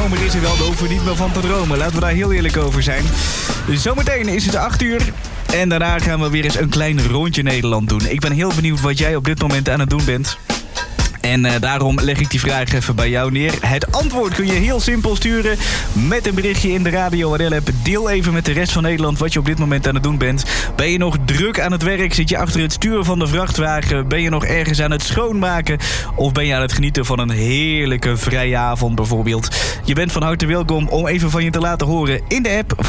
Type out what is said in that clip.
zomer is er wel, daar hoeven we niet meer van te dromen. Laten we daar heel eerlijk over zijn. Zometeen is het 8 uur. En daarna gaan we weer eens een klein rondje Nederland doen. Ik ben heel benieuwd wat jij op dit moment aan het doen bent. En daarom leg ik die vraag even bij jou neer. Het antwoord kun je heel simpel sturen met een berichtje in de Radio ADL-app. Deel even met de rest van Nederland wat je op dit moment aan het doen bent. Ben je nog druk aan het werk? Zit je achter het sturen van de vrachtwagen? Ben je nog ergens aan het schoonmaken? Of ben je aan het genieten van een heerlijke vrije avond bijvoorbeeld? Je bent van harte welkom om even van je te laten horen in de app